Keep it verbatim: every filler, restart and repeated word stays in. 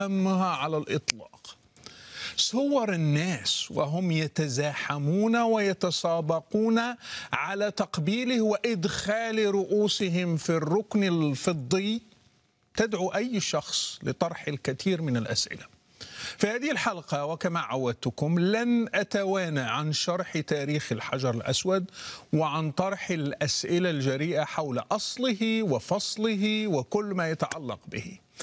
أهمها على الإطلاق صور الناس وهم يتزاحمون ويتسابقون على تقبيله وإدخال رؤوسهم في الركن الفضي تدعو أي شخص لطرح الكثير من الأسئلة. في هذه الحلقة وكما عودتكم لن أتوانى عن شرح تاريخ الحجر الأسود وعن طرح الأسئلة الجريئة حول أصله وفصله وكل ما يتعلق به.